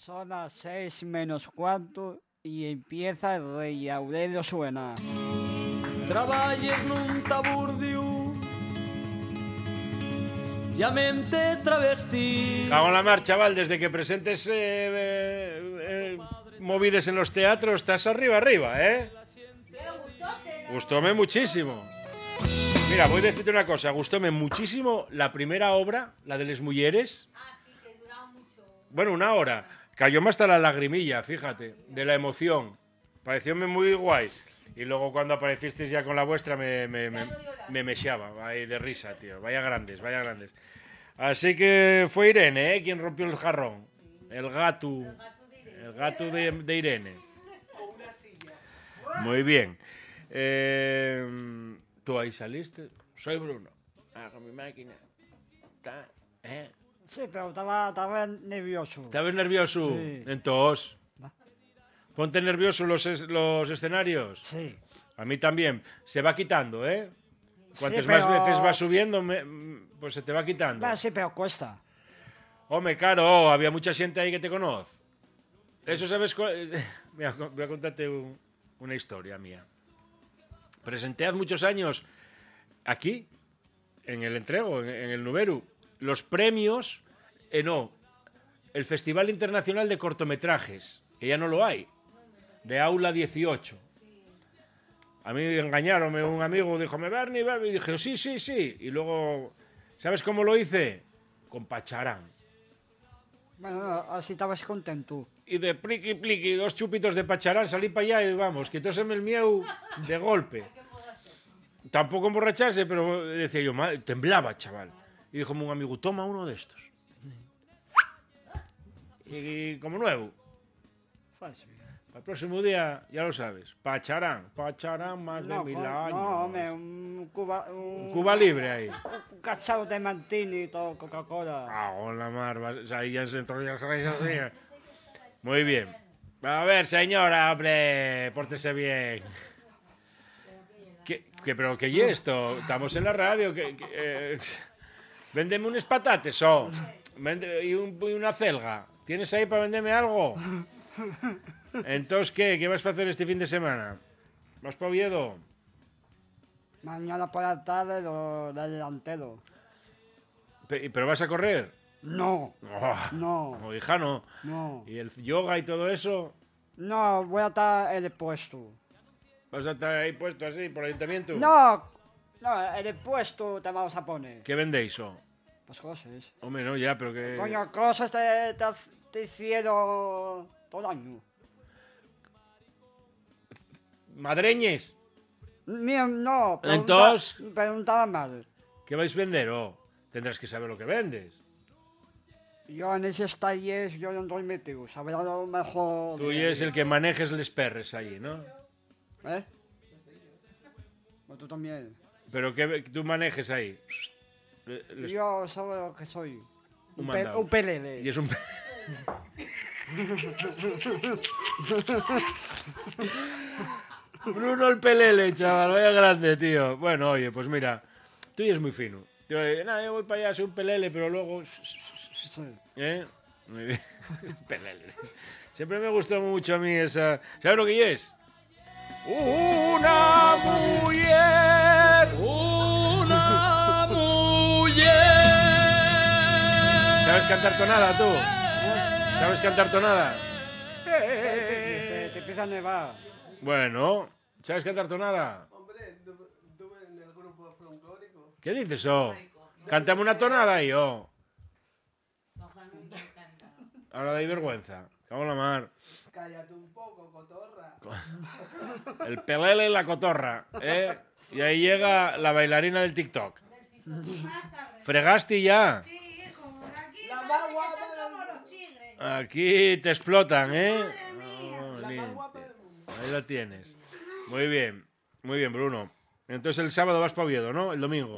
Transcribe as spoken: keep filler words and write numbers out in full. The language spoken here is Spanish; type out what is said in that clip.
Son las seis menos cuarto y empieza el Rey Aurelio suena. Traballes nun taburdiu, llamente travesti. Cago en la mar, chaval, desde que presentes eh, eh, eh, movides en los teatros, estás arriba, arriba, ¿eh? Gustóme muchísimo. Mira, voy a decirte una cosa, gustóme muchísimo la primera obra, la de Les Mulleres. Ah, sí, que duraba mucho. Bueno, una hora. Cayóme hasta la lagrimilla, fíjate, de la emoción. Parecióme muy guay. Y luego cuando aparecisteis ya con la vuestra me, me, me, me mechaba ahí de risa, tío. Vaya grandes, vaya grandes. Así que fue Irene, ¿eh? Quien rompió el jarrón. El gato. El gato de, de Irene. Muy bien. Eh, Tú ahí saliste. Soy Bruno. Hago mi máquina. Ta, ¿eh? Sí, pero estaba, estaba nervioso. ¿Estabas nervioso? Sí. Entonces, ponte nervioso los, es, los escenarios. Sí. A mí también. Se va quitando, ¿eh? Cuantas Sí, más pero- veces vas subiendo, me- pues se te va quitando. Va, sí, pero cuesta. Hombre, claro, había mucha gente ahí que te conoce. Eso sabes... cu- Mira, voy a contarte un- una historia mía. Presenté hace muchos años aquí, en el entrego, en, en el Nuberu, los premios, eh, no, el Festival Internacional de Cortometrajes, que ya no lo hay, de Aula dieciocho. A mí engañaron, un amigo dijo, ¿me Bernie, Bernie? Y dije, sí, sí, sí. Y luego, ¿sabes cómo lo hice? Con Pacharán. Bueno, así estabas contento. Y de pliqui, pliqui, dos chupitos de Pacharán, salí para allá y vamos, quitóseme el mieu de golpe. Tampoco emborracharse, pero decía yo, "Madre", temblaba, chaval. Y dijo un amigo, toma uno de estos. Y como nuevo. Fácil. Para el próximo día, ya lo sabes, Pacharán, Pacharán más No, de mil co- años. no, hombre, un Cuba... Un, Un Cuba libre ahí. Un cachao de Mantini y todo, Coca-Cola. Ah, en la mar, vas- ahí ya se entró ya se así. Muy bien. A ver, señora, hombre, pórtese bien. ¿Qué, qué, pero qué y esto? Estamos en la radio. Que, que, eh, véndeme unos patates, oh. Vende- y, un- y una celga. ¿Tienes ahí para venderme algo? Entonces, ¿qué? ¿Qué vas a hacer este fin de semana? ¿Vas para Oviedo? Mañana por la tarde lo del delantero. Pe- ¿Pero vas a correr? No, Oh, no, no, hija, no. no. ¿Y el yoga y todo eso? No, voy a estar en el puesto. ¿Vas a estar ahí puesto así por el ayuntamiento? No, no, en el puesto te vamos a poner. ¿Qué vendéis, oh? Pues cosas. Hombre, no, ya, pero que... Coño, cosas te, te, te hicieron todo el año. ¿Madreñes? Mío, no. pregunta- Entonces- Preguntaba mal. ¿Qué vais a vender, oh? Tendrás que saber lo que vendes. Yo en esos talleres yo no estoy metido. Sabrá lo mejor. Tú y es el que manejes les perres allí, ¿no? ¿Eh? O tú también. Pero que tú manejes ahí. Le- les- Yo sabe lo que soy. Un pe- mandado. un pelele. Y es un... Bruno el pelele, chaval, vaya grande, tío. Bueno, oye, pues mira, tú ya es muy fino. Te voy a decir, "Nah, yo voy para allá, soy un pelele, pero luego... Sí. ¿Eh? Muy bien. Pelele. Siempre me gustó mucho a mí esa... ¿Sabes lo que es? Una mujer. Una mujer. ¿Sabes cantar tonada tú? ¿Sabes cantar tonada? Qué triste, te empieza a nevar. Bueno, ¿sabes cantar tonada? Hombre, estuve en el grupo folclórico. ¿Qué dices, oh? Cántame una tonada ahí, oh. Ahora dais vergüenza. Cago en la mar. Cállate un poco, cotorra. El pelele y la cotorra, ¿eh? Y ahí llega la bailarina del TikTok. ¿Fregaste ya? Sí, hijo, aquí La parece más que guapa están del como mundo. los chigres. Aquí te explotan, ¿eh? Oh, La más limpio. guapa del mundo. Ahí la tienes. Muy bien, muy bien, Bruno. Entonces el sábado vas para Oviedo, ¿no? El domingo.